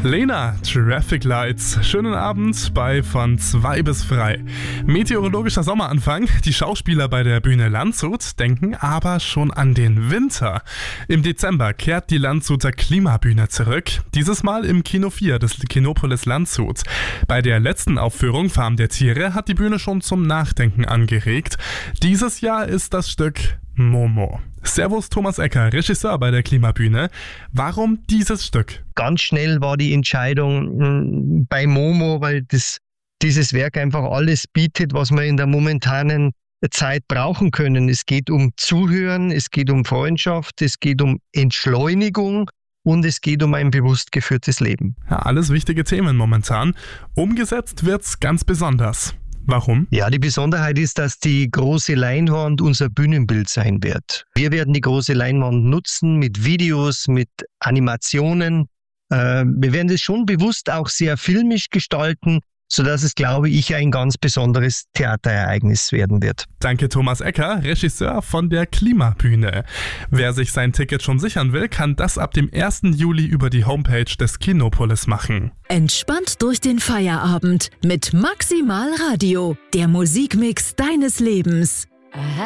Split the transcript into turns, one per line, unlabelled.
Lena, Traffic Lights. Schönen Abend bei von 2 bis frei. Meteorologischer Sommeranfang. Die Schauspieler bei der Bühne Landshut denken aber schon an den Winter. Im Dezember kehrt die Landshuter Klimabühne zurück. Dieses Mal im Kino 4 des Kinopolis Landshut. Bei der letzten Aufführung Farm der Tiere hat die Bühne schon zum Nachdenken angeregt. Dieses Jahr ist das Stück Momo. Servus Thomas Ecker, Regisseur bei der Klimabühne. Warum dieses Stück?
Ganz schnell war die Entscheidung bei Momo, weil dieses Werk einfach alles bietet, was wir in der momentanen Zeit brauchen können. Es geht um Zuhören, es geht um Freundschaft, es geht um Entschleunigung und es geht um ein bewusst geführtes Leben.
Ja, alles wichtige Themen momentan. Umgesetzt wird's ganz besonders. Warum?
Ja, die Besonderheit ist, dass die große Leinwand unser Bühnenbild sein wird. Wir werden die große Leinwand nutzen mit Videos, mit Animationen. Wir werden es schon bewusst auch sehr filmisch gestalten, sodass es, glaube ich, ein ganz besonderes Theaterereignis werden wird.
Danke Thomas Ecker, Regisseur von der Klimabühne. Wer sich sein Ticket schon sichern will, kann das ab dem 1. Juli über die Homepage des Kinopolis machen.
Entspannt durch den Feierabend mit Maximal Radio, der Musikmix deines Lebens.